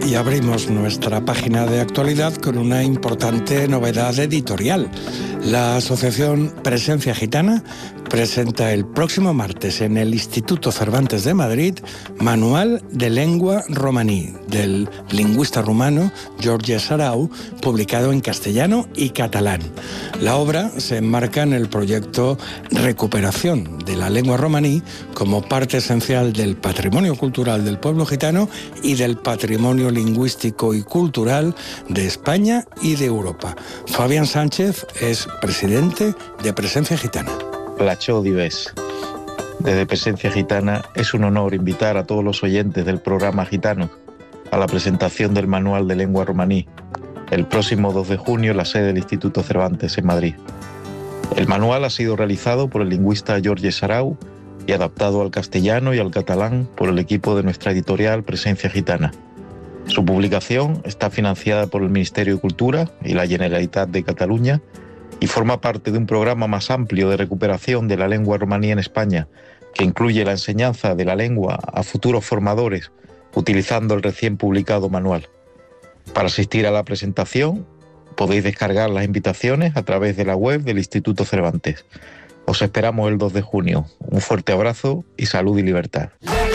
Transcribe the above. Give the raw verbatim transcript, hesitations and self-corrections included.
Y abrimos nuestra página de actualidad con una importante novedad editorial. La Asociación Presencia Gitana presenta el próximo martes en el Instituto Cervantes de Madrid Manual de Lengua Romaní del lingüista rumano Georges Arau, publicado en castellano y catalán. La obra se enmarca en el proyecto Recuperación de la Lengua Romaní como parte esencial del patrimonio cultural del pueblo gitano y del patrimonio lingüístico y cultural de España y de Europa. Fabián Sánchez es presidente de Presencia Gitana. Plachó Dives. Desde Presencia Gitana es un honor invitar a todos los oyentes del programa Gitanos a la presentación del Manual de Lengua Romaní, el próximo dos de junio en la sede del Instituto Cervantes en Madrid. El manual ha sido realizado por el lingüista Georges Arau y adaptado al castellano y al catalán por el equipo de nuestra editorial Presencia Gitana. Su publicación está financiada por el Ministerio de Cultura y la Generalitat de Cataluña y forma parte de un programa más amplio de recuperación de la lengua romaní en España, que incluye la enseñanza de la lengua a futuros formadores, utilizando el recién publicado manual. Para asistir a la presentación, podéis descargar las invitaciones a través de la web del Instituto Cervantes. Os esperamos el dos de junio. Un fuerte abrazo y salud y libertad.